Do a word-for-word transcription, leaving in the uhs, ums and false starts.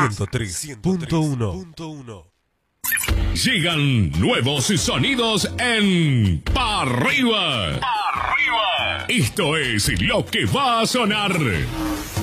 ciento tres punto uno. Llegan nuevos sonidos en Pa' Arriba. Pa' Arriba. Esto es lo que va a sonar.